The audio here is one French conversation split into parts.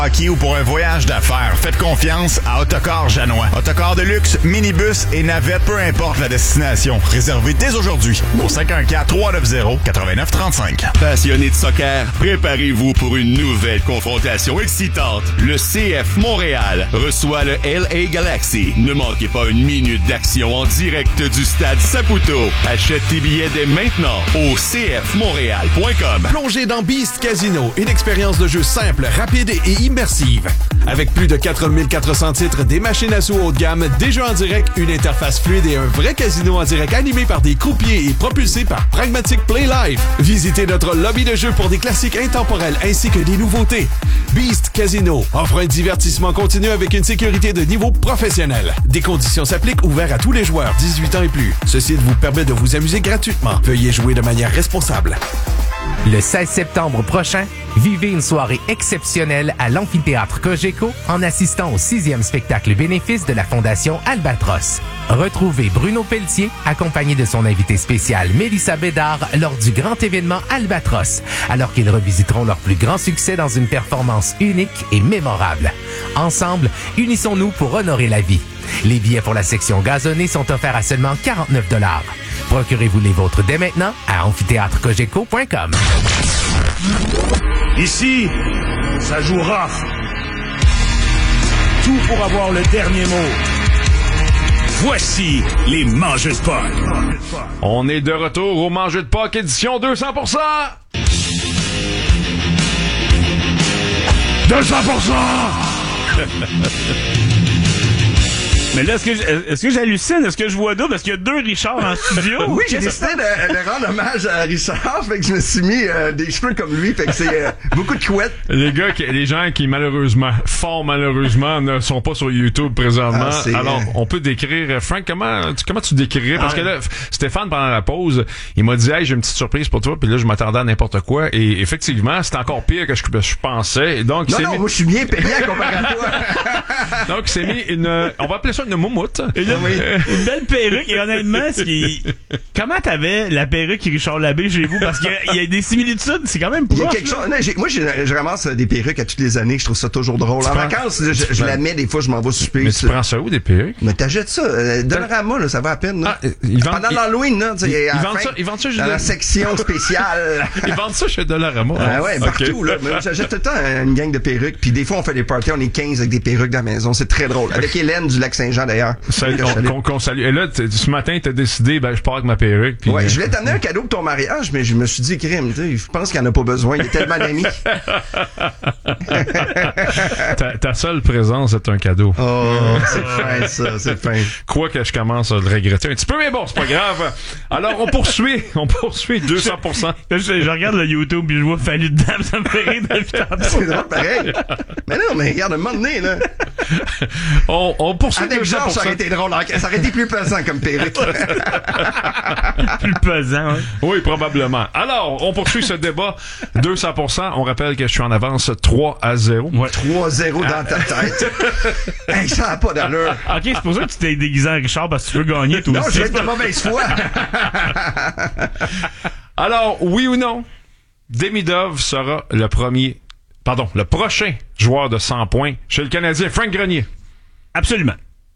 Hockey ou pour un voyage d'affaires, faites confiance à Autocar Janois. Autocar de luxe, minibus et navette, peu importe la destination. Réservez dès aujourd'hui au 514-390-8935. Passionnés de soccer, préparez-vous pour une nouvelle confrontation excitante. Le CF Montréal reçoit le LA Galaxy. Ne manquez pas une minute d'action en direct du stade Saputo. Achète tes billets dès maintenant au cfmontréal.com. Plongez dans Beast Casino, une expérience de jeu simple, rapide et immersive. Avec plus de 4400 titres, des machines à sous haut de gamme, des jeux en direct, une interface fluide et un vrai casino en direct animé par des croupiers et propulsé par Pragmatic Play Live. Visitez notre lobby de jeux pour des classiques intemporels ainsi que des nouveautés. Beast Casino offre un divertissement continu avec une sécurité de niveau professionnel. Des conditions s'appliquent, ouverts à tous les joueurs 18 ans et plus. Ce site vous permet de vous amuser gratuitement. Veuillez jouer de manière responsable. Le 16 septembre prochain, vivez une soirée exceptionnelle à l'amphithéâtre Cogeco en assistant au 6e spectacle bénéfice de la Fondation Albatros. Retrouvez Bruno Pelletier accompagné de son invité spécial Mélissa Bédard lors du grand événement Albatros, alors qu'ils revisiteront leur plus grand succès dans une performance unique et mémorable. Ensemble, unissons-nous pour honorer la vie. Les billets pour la section gazonnée sont offerts à seulement 49 $. Procurez-vous les vôtres dès maintenant à amphithéâtrecogeco.com. Ici, ça joue rough. Tout pour avoir le dernier mot. Voici les Mangeux de Puck. On est de retour au Mangeux de Puck édition 200%. 200%! Mais là, est-ce que j'hallucine? Est-ce que je vois double? Est-ce qu'il y a deux Richard en studio? Oui, j'ai décidé de rendre hommage à Richard, fait que je me suis mis des cheveux comme lui, fait que c'est beaucoup de couettes. Les gens qui fort malheureusement, ne sont pas sur YouTube présentement. Alors, on peut décrire, Frank, comment tu décrirais? Parce que là, Stéphane, pendant la pause, il m'a dit, hey, j'ai une petite surprise pour toi, puis là, je m'attendais à n'importe quoi, et effectivement, c'est encore pire que je pensais. Et donc, moi, je suis bien payé comparé à toi. Donc, il s'est mis on va appeler ça une moumoute. Une belle perruque. Et honnêtement, comment t'avais la perruque Richard Labbé chez vous? Parce qu'il y a des similitudes, c'est quand même proche. Il y a quelque chose. Non, moi, je ramasse des perruques à toutes les années. Je trouve ça toujours drôle. En vacances, je la mets des fois, je m'en vais souper. Mais tu prends ça où, des perruques? Mais t'achètes ça. Dollarama, là, ça va à peine. Là. Pendant l'Halloween, là, ils vendent ça dans la section spéciale. Ils vendent ça chez Dollarama. Ouais, partout, là. Mais j'achète tout le temps une gang de perruques. Puis des fois, on fait des parties, on est 15 avec des perruques dans la maison. C'est très drôle. Avec Hélène du Lac-Saint-Jean, d'ailleurs. Qu'on salue. Et là, ce matin, t'as décidé, je pars avec ma perruque. Puis, je voulais t'amener un cadeau pour ton mariage, mais je me suis dit, crime, je pense qu'il n'y en a pas besoin. Il est tellement d'amis. ta seule présence est un cadeau. Oh, c'est fin, ça, c'est fin. Quoi que je commence à le regretter un petit peu, mais bon, c'est pas grave. Alors, on poursuit 200%. Je regarde le YouTube puis je vois Fallu de Dame, ça me fait rire depuis tantôt. C'est drôle, pareil. Mais non, mais regarde, un moment donné, là. On poursuit avec 200%. Georges, ça aurait été drôle. Ça aurait été plus pesant comme perruque. Plus pesant, hein? Oui, probablement. Alors, on poursuit ce débat 200%. On rappelle que je suis en avance 3-0. Ouais. 3-0 dans ta tête. Hey, ça n'a pas d'allure. OK, c'est pour ça que tu t'es déguisé en Richard, parce que tu veux gagner tout. Non, je vais être de mauvaise foi. Alors, oui ou non, Demidov sera le prochain joueur de 100 points chez le Canadien, Frank Grenier. Absolument.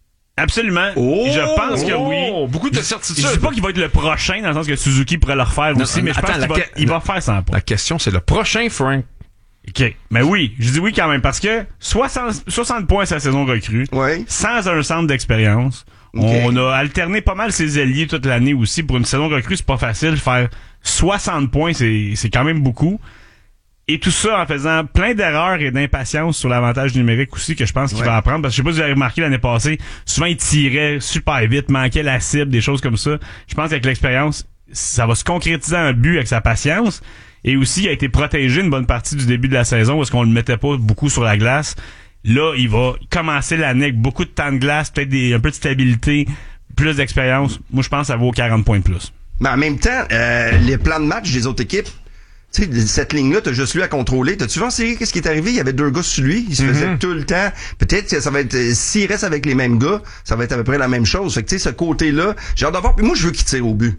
Je pense que oui. Beaucoup de certitude. Je dis pas qu'il va être le prochain, dans le sens que Suzuki pourrait le refaire aussi, mais je pense qu'il va faire 100 points. La question, c'est le prochain, Frank. OK. Mais oui, je dis oui quand même, parce que 60 points sa saison recrue, sans un centre d'expérience. Okay. On a alterné pas mal ses ailiers toute l'année aussi. Pour une saison recrue, c'est pas facile. Faire 60 points, c'est quand même beaucoup. Et tout ça en faisant plein d'erreurs et d'impatience sur l'avantage numérique aussi, que je pense qu'il va apprendre. Parce que je sais pas si vous avez remarqué l'année passée, souvent il tirait super vite, manquait la cible, des choses comme ça. Je pense qu'avec l'expérience, ça va se concrétiser en but avec sa patience. Et aussi, il a été protégé une bonne partie du début de la saison parce qu'on le mettait pas beaucoup sur la glace. Là, il va commencer l'année avec beaucoup de temps de glace, peut-être un peu de stabilité, plus d'expérience. Moi, je pense que ça vaut 40 points de plus. Mais en même temps, les plans de match des autres équipes, tu sais, cette ligne-là, t'as juste lui à contrôler. T'as-tu vu en série qu'est-ce qui est arrivé? Il y avait deux gars sur lui. Il se faisait tout le temps. Peut-être que ça va être, s'il reste avec les mêmes gars, ça va être à peu près la même chose. Fait que tu sais, ce côté-là, j'ai hâte de voir. Puis moi, je veux qu'il tire au but.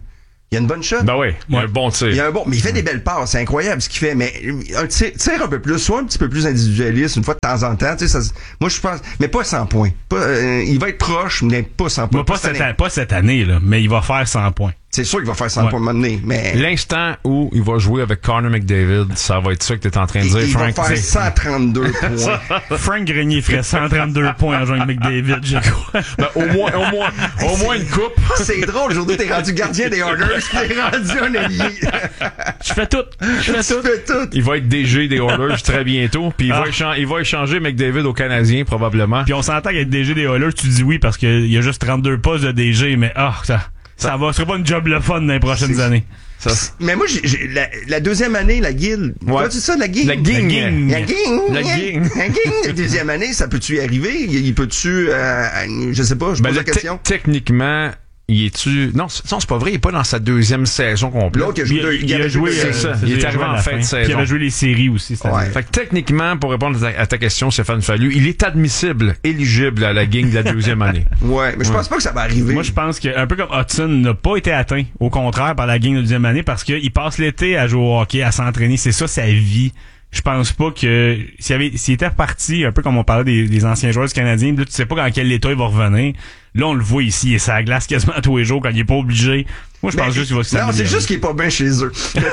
Il y a une bonne shot. Ben oui, il y a un bon tir. Il y a un bon, mais il fait des belles passes, c'est incroyable ce qu'il fait, mais un tir un peu plus, soit un petit peu plus individualiste, une fois de temps en temps, tu sais, moi je pense, mais pas 100 points. Il va être proche, mais pas 100 points. Pas cette année, là, mais il va faire 100 points. C'est sûr qu'il va faire 100 points à un moment donné, mais... L'instant où il va jouer avec Connor McDavid, ça va être ça que t'es en train de dire, Frank. Il va faire 132 points. Frank Grenier ferait 132 points en jouant avec McDavid, je crois. Ben, au moins une coupe. C'est drôle, aujourd'hui, t'es rendu gardien des Oilers, t'es rendu un allié. Je fais tout. Il va être DG des Oilers très bientôt, puis il va échanger McDavid au Canadien, probablement. Puis on s'entend qu'être DG des Oilers, tu dis oui parce qu'il y a juste 32 postes de DG, mais ça serait pas une job le fun dans les prochaines années. Mais moi, j'ai la deuxième année, la guilde. Ouais. Tu sais ça, la guilde? La guilde. La deuxième année, ça peut-tu y arriver? Il peut-tu, je sais pas, je pose la question. Techniquement, il est-tu... Non, c'est pas vrai, il est pas dans sa deuxième saison complète. L'autre, il a joué, c'est ça. Il est arrivé en fin de saison. Puis il avait joué les séries aussi. Fait que techniquement, pour répondre à ta question, Stéphane Fallu, il est admissible, éligible à la gang de la deuxième année. Ouais, mais je pense pas que ça va arriver. Moi, je pense que, un peu comme Hudson n'a pas été atteint, au contraire, par la gang de deuxième année, parce qu'il passe l'été à jouer au hockey, à s'entraîner. C'est ça, sa vie. Je pense pas que s'il était reparti, un peu comme on parlait des anciens joueurs du Canadien, là, tu sais pas dans quel état il va revenir. Là, on le voit ici, il est sur la glace quasiment tous les jours quand il est pas obligé. Moi, je pense juste qu'il va s'améliorer. Non, c'est juste qu'il est pas bien chez eux.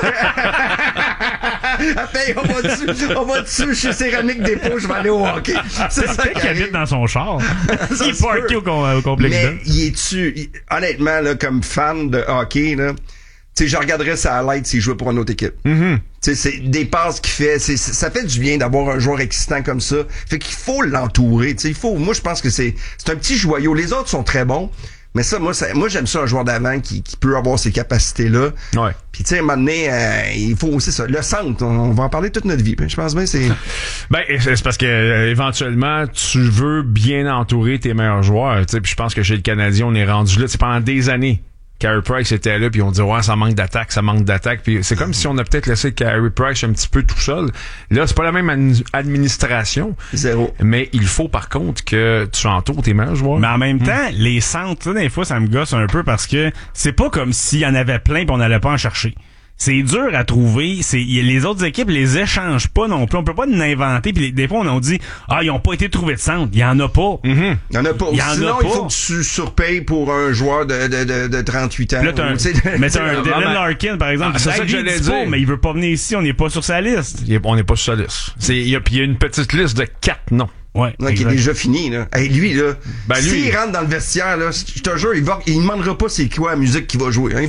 On va dessus chez Céramique Dépôt, je vais aller au hockey. C'est ça qu'il habite dans son char. Il est parké au complexe. Mais honnêtement, là, comme fan de hockey, là, tu sais, je regarderais ça à l'aide s'il jouait pour une autre équipe. Mm-hmm. Tu sais, c'est des passes qu'il fait, ça fait du bien d'avoir un joueur excitant comme ça. Fait qu'il faut l'entourer, tu sais, moi je pense que c'est un petit joyau. Les autres sont très bons, mais moi j'aime ça un joueur d'avant qui peut avoir ces capacités-là. Ouais. Puis tu sais, à un moment donné, il faut aussi ça. Le centre, on va en parler toute notre vie. Je pense bien c'est... c'est parce que éventuellement, tu veux bien entourer tes meilleurs joueurs. Tu sais, puis je pense que chez le Canadien, on est rendu là. C'est pendant des années. Carey Price était là, puis on dit ouais, ça manque d'attaque, puis c'est comme si on a peut-être laissé Carey Price un petit peu tout seul. Là, c'est pas la même administration. Zéro. Mais il faut par contre que tu entoures tes meilleurs joueurs. Mais en même temps, les centres, là, des fois, ça me gosse un peu parce que c'est pas comme s'il y en avait plein pis on n'allait pas en chercher. C'est dur à trouver. Les autres équipes les échangent pas non plus. On peut pas l'inventer. Puis des fois, on dit ils ont pas été trouvés de centre. Il y en a pas. Mm-hmm. Il y en a pas. Sinon, il faut que tu surpayes pour un joueur de 38 ans. Là, mais t'as un Dylan Larkin, par exemple. C'est ça que j'allais dire. Mais il veut pas venir ici. On n'est pas sur sa liste. On n'est pas sur sa liste. Il y a une petite liste de 4 noms. Ouais, qui est déjà fini, là. Hey, lui, là, s'il rentre dans le vestiaire, là, je te jure, il demandera pas c'est quoi la musique qu'il va jouer. Hein. Il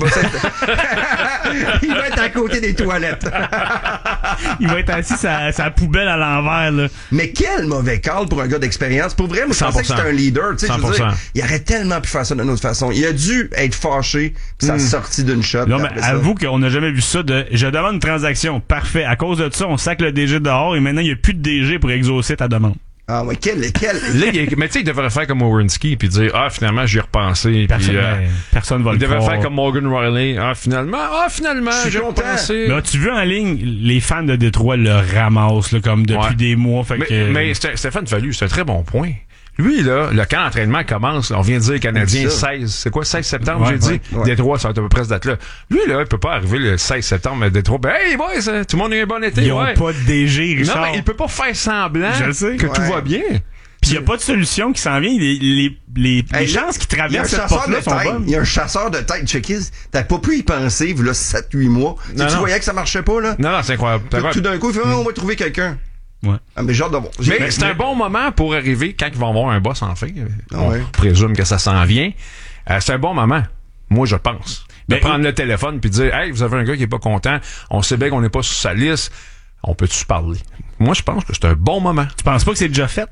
va être à côté des toilettes. Il va être assis sa poubelle à l'envers, là. Mais quel mauvais call pour un gars d'expérience. Pour vrai, moi, je pensais que c'était un leader. Tu sais, je veux dire, il aurait tellement pu faire ça d'une autre façon. Il a dû être fâché, puis ça a sorti d'une shot. Non, mais avoue qu'on n'a jamais vu ça je demande une transaction. Parfait. À cause de ça, on sac le DG dehors et maintenant, il n'y a plus de DG pour exaucer ta demande. Ah ouais, quel... Là, mais tu sais, il devrait faire comme Werenski puis dire finalement j'y ai repensé. Personne va le faire. Il devrait faire comme Morgan Riley. Finalement j'ai repensé. Mais as-tu vu en ligne, les fans de Détroit le ramassent là, comme depuis des mois. Mais Stéphane Fallu, c'est un très bon point. Lui, là, le camp d'entraînement commence, on vient de dire Canadien 16. C'est quoi, 16 septembre, j'ai dit? Détroit, ça va être à peu près cette date-là. Lui, là, il peut pas arriver le 16 septembre à Détroit. Hey, boys, tout le monde a eu un bon été. Ils ont pas de DG, Richard. Non, mais il peut pas faire semblant que tout va bien. Puis il y a pas de solution qui s'en vient. Les chances qui traversent cette porte-là sont bonnes. Il y a un chasseur de tête, checké. T'as pas pu y penser, là, 7-8 mois. Tu voyais que ça marchait pas, là? Non, c'est incroyable. Tout d'un coup, il fait, on va trouver quelqu'un. Ouais. Mais j'ai hâte de voir. Mais c'est un bon moment pour arriver quand ils vont avoir un boss enfin. On présume que ça s'en vient. C'est un bon moment. Moi, je pense. De prendre le téléphone puis dire, hey, vous avez un gars qui est pas content. On sait bien qu'on n'est pas sur sa liste. On peut-tu parler? Moi, je pense que c'est un bon moment. Tu penses pas que c'est déjà fait?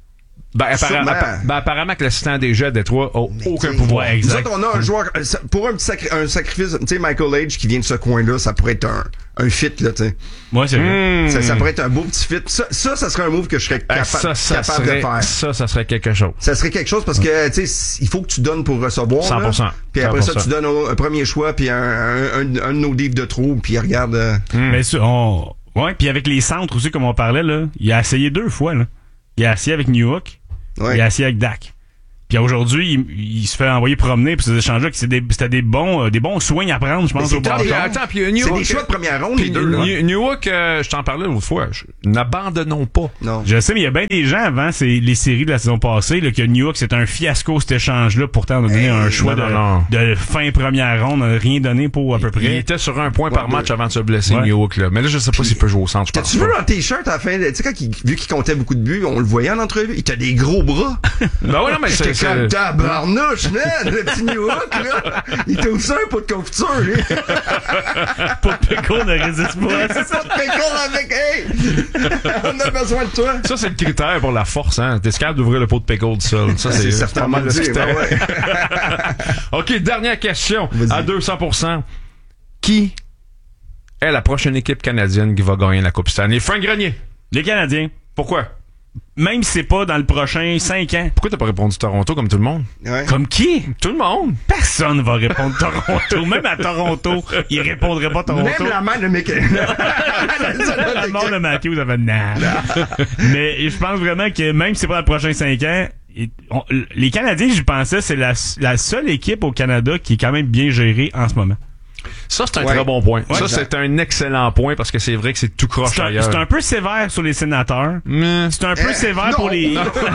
Apparemment que l'assistant des jeux à Détroit a aucun pouvoir. Exact. Nous autres, on a un joueur, pour un sacrifice, tu sais, Michael Age qui vient de ce coin-là, ça pourrait être un fit, là, tu sais. Ouais, c'est vrai. Ça pourrait être un beau petit fit. Ça serait un move que je serais capable de faire. Ça serait quelque chose. Ça serait quelque chose parce que, tu sais, il faut que tu donnes pour recevoir. 100%. Là. Puis après ça, tu donnes un premier choix, puis un de nos livres de trop, puis regarde. Mais puis avec les centres aussi, comme on parlait, là, il a essayé 2 fois, là. Il a essayé avec Newhook. Ouais. Il a essayé avec Dak. Puis aujourd'hui, il se fait envoyer promener pour ces échanges-là, c'était des bons soins à prendre, je pense, au bâton. C'est des choix de première ronde, les deux. Newhook, je t'en parlais l'autre fois, n'abandonnons pas. Non. Je sais, mais il y a bien des gens avant les séries de la saison passée, là, que Newhook, c'est un fiasco, cet échange-là. Pourtant, on a donné un choix de fin première ronde, on n'a rien donné pour à peu près. Il était sur 1 point par match avant de se blesser, Newhook, là. Mais là, je sais pas s'il peut jouer au centre, je pense. T'as-tu vu un t-shirt à la fin, tu sais, vu qu'il comptait beaucoup de buts, on le voyait en entrevue, il a des gros bras. Ben ouais, non, mais c'est comme tabarnouche, man, le petit Newhook, là. Il t'a aussi un pot de confiture, lui. Pot de pickle ne résiste pas. C'est ça, de pickle avec, hey! On a besoin de toi. Ça, c'est le critère pour la force, hein. T'es capable d'ouvrir le pot de pickle tout seul. Ça, c'est certainement le critère. Ouais. OK, dernière question. Vas-y. À 200%. Qui est la prochaine équipe canadienne qui va gagner la Coupe Stanley? Frank Grenier. Les Canadiens. Pourquoi? Même si c'est pas dans le prochain 5 ans. Pourquoi t'as pas répondu Toronto comme tout le monde? Ouais. Comme qui? Tout le monde. Personne va répondre Toronto. Même à Toronto, il répondrait pas Toronto. Même la mère de Mickey. La mort de Matthews avait Mais je pense vraiment que même si c'est pas dans le prochain 5 ans, les Canadiens, je pensais, c'est la seule équipe au Canada qui est quand même bien gérée en ce moment. Ça, c'est un très bon point. Ouais, ça, c'est un excellent point parce que c'est vrai que c'est tout croche ailleurs. C'est un peu sévère sur les sénateurs. C'est un peu sévère pour les...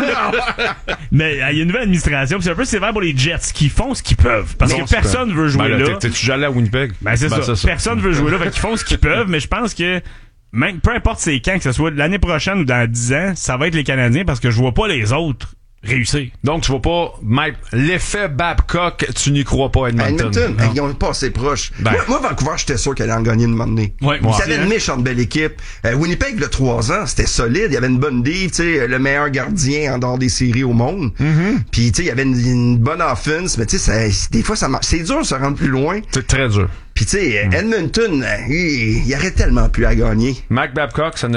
Mais il y a une nouvelle administration, c'est un peu sévère pour les Jets qui font ce qu'ils peuvent. Parce que personne veut jouer là. T'es-tu déjà allé à Winnipeg? Ben, c'est ça. Personne veut jouer là, fait qu'ils font ce qu'ils peuvent, mais je pense que même peu importe c'est quand, que ce soit l'année prochaine ou dans 10 ans, ça va être les Canadiens parce que je vois pas les autres réussir. Donc, tu vas pas mettre l'effet Babcock, tu n'y crois pas à Edmonton. Ils ont pas assez proche. Moi, Vancouver, j'étais sûr qu'elle allait en gagner une moment donné. Ouais, ils avaient une méchante belle équipe. Winnipeg, le 3 ans, c'était solide. Il y avait une bonne div, tu sais, le meilleur gardien en dehors des séries au monde. Puis, tu sais, il y avait une bonne offense, mais tu sais, des fois, ça marche. C'est dur de se rendre plus loin. C'est très dur. Puis tu sais, Edmonton, il aurait tellement pu à gagner. Mac Babcock, ça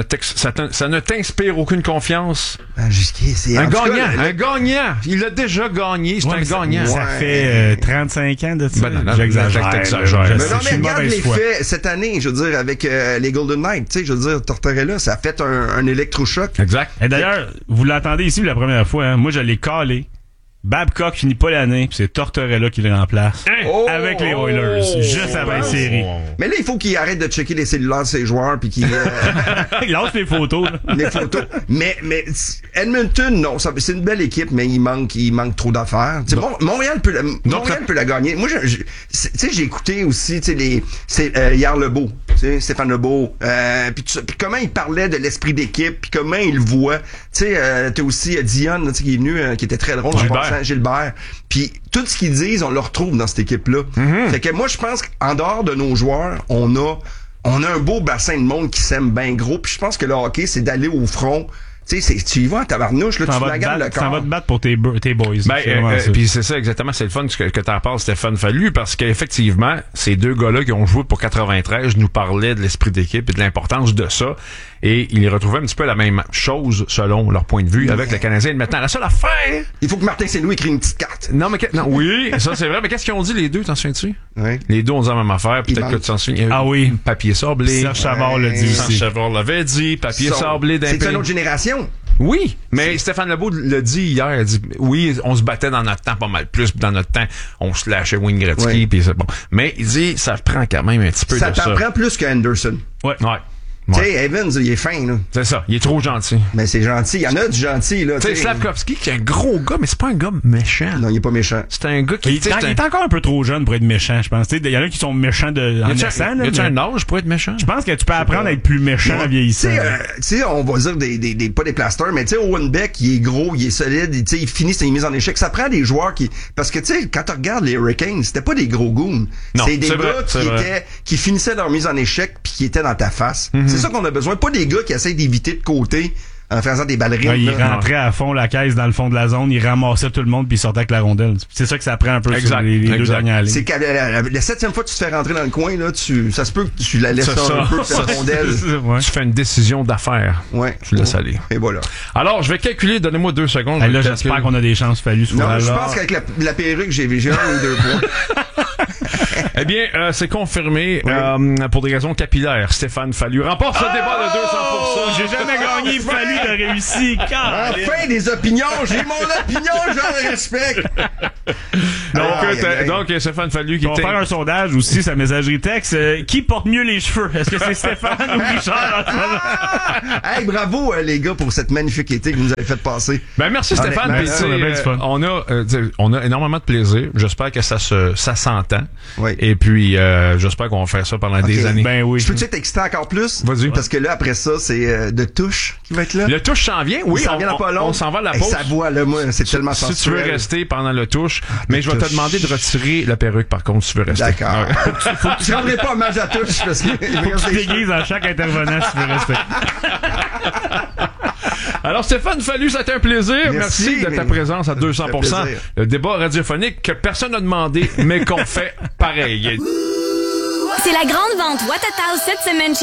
ne t'inspire aucune confiance. C'est un gagnant. Il a déjà gagné, c'est un gagnant. Ça fait 35 ans de ça. J'exagère. Mais non, mais regarde les faits cette année, je veux dire, avec les Golden Knights, tu sais, je veux dire, Tortorella, ça a fait un électrochoc. Exact. Et d'ailleurs, vous l'entendez ici la première fois, hein, moi je l'ai calé. Babcock finit pas l'année, puis c'est Tortorella qui le remplace avec les Oilers, juste avant la série. Mais là, il faut qu'il arrête de checker les cellulaires de ses joueurs, puis qu'il il lance les photos. Les photos. Mais Edmonton, non, c'est une belle équipe, mais il manque trop d'affaires. Montréal peut la gagner. Moi, tu sais, j'ai écouté aussi, tu sais, hier Lebeau, tu sais, Stéphane Lebeau, puis comment il parlait de l'esprit d'équipe, puis comment il le voit. Tu sais, t'as aussi Dion, tu sais, qui est venu, qui était très drôle. Gilbert. Puis tout ce qu'ils disent, on le retrouve dans cette équipe-là. Fait que moi, je pense qu'en dehors de nos joueurs, on a un beau bassin de monde qui s'aime bien gros. Puis je pense que le hockey, c'est d'aller au front. Tu sais, tu y vas en tabarnouche, là, tu bagarres le corps. Ça va te battre pour tes boys. Puis c'est ça, exactement, c'est le fun que t'en parles, Stéphane Fallu, parce qu'effectivement, ces deux gars-là qui ont joué pour 93 nous parlaient de l'esprit d'équipe et de l'importance de ça. Et ils retrouvaient un petit peu la même chose, selon leur point de vue, avec le Canadien. Maintenant, la seule affaire... Il faut que Martin Saint-Louis écrive une petite carte. Non, oui, ça c'est vrai, mais qu'est-ce qu'ils ont dit les deux, t'en souviens-tu? Oui. Les deux ont dit la même affaire, peut-être que tu t'en souviens. Ah oui. Papier sablé. Serge Chavard l'a dit aussi. Serge Chavard l'avait dit, papier sablé d'un C'est une autre génération. Oui, mais Stéphane Lebeau l'a dit hier, il a dit oui, on se battait dans notre temps pas mal plus, puis dans notre temps, on se lâchait Wayne Gretzky, puis c'est bon. Mais il dit ça prend quand même un petit peu de ça. Ça t'en prend plus que Anderson. Ouais. Tu sais, Evans, il est fin, là. C'est ça, il est trop gentil. Mais c'est gentil, il y en a du gentil, là. Tu sais, Slavkovski, qui est un gros gars, mais c'est pas un gars méchant. Non, il est pas méchant. C'est un gars qui... Il est encore un peu trop jeune pour être méchant, je pense. Il y en a qui sont méchants en naissant. Y a-tu un âge pour être méchant? Je pense que tu peux apprendre à être plus méchant en vieillissant. Tu sais, on va dire pas des plasters, mais tu sais, Owen Beck, il est gros, il est solide, il finit ses mises en échec. Ça prend des joueurs parce que tu sais, quand tu regardes les Hurricanes, c'était pas des gros goons. C'est des gars qui finissaient leur mise en échec puis qui étaient dans ta face. C'est ça qu'on a besoin. Pas des gars qui essaient d'éviter de côté en faisant des ballerines. Ouais, il rentrait à fond la caisse dans le fond de la zone, il ramassait tout le monde puis il sortait avec la rondelle. C'est ça que ça prend un peu sur les deux dernières lignes. C'est qu'à la 7e fois que tu te fais rentrer dans le coin, là, ça se peut que tu la laisses un peu cette rondelle. Tu fais une décision d'affaires. Ouais. Tu laisses aller. Et voilà. Alors, je vais calculer, donnez-moi 2 secondes. Là, j'espère qu'on a des chances Fallu. Non, je pense qu'avec la perruque, j'ai 1 ou 2 points. Eh bien, c'est confirmé pour des raisons capillaires. Stéphane Fallu remporte ce débat de 200%. J'ai jamais gagné. Fallu t'as réussi. Enfin, des opinions. J'ai mon opinion, je le respecte. Donc, Stéphane Fallu qui on va faire un sondage aussi, sa messagerie texte. Qui porte mieux les cheveux? Est-ce que c'est Stéphane ou Richard? Hey, bravo, les gars, pour cette magnifique été que vous nous avez fait passer. Ben, merci, Stéphane. On a énormément de plaisir. J'espère que ça s'entend. Oui. Et puis, j'espère qu'on va faire ça pendant des années. Ben oui. Je peux-tu être excité encore plus? Vas-y. Parce que là, après ça, c'est de touche qui va être là. Le touche s'en vient, oui. On s'en va à la pause. Sa voix, là, moi, c'est tellement sensuel. Si tu veux rester pendant le touche, mais je vais te demander de retirer la perruque, par contre, si tu veux rester. D'accord. Faut que tu rendrais pas hommage à touche, parce que... Faut que tu déguises à chaque intervenant si tu veux rester. Alors, Stéphane Fallu, ça a été un plaisir. Merci de ta présence à 200%. Le débat radiophonique que personne n'a demandé, mais qu'on fait pareil. C'est la grande vente Watatao cette semaine chez